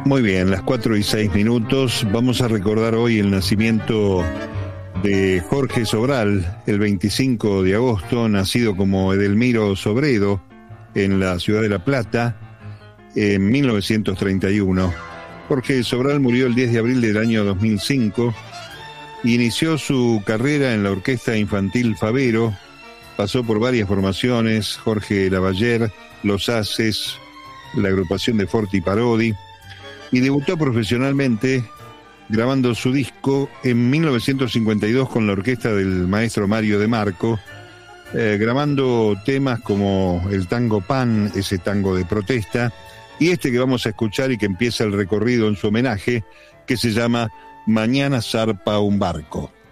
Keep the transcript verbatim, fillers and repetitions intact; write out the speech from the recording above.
Muy bien, las cuatro y seis minutos. Vamos a recordar hoy el nacimiento de Jorge Sobral, el veinticinco de agosto, nacido como Edelmiro Sobredo en la ciudad de La Plata en mil novecientos treinta y uno. Jorge Sobral murió el diez de abril del año dos mil cinco. Inició su carrera en la Orquesta Infantil Favero, pasó por varias formaciones: Jorge Lavaller, Los Haces, la agrupación de Forti Parodi, y debutó profesionalmente grabando su disco en mil novecientos cincuenta y dos con la orquesta del maestro Mario De Marco, eh, grabando temas como el tango Pan, ese tango de protesta, y este que vamos a escuchar y que empieza el recorrido en su homenaje, que se llama Mañana zarpa un barco.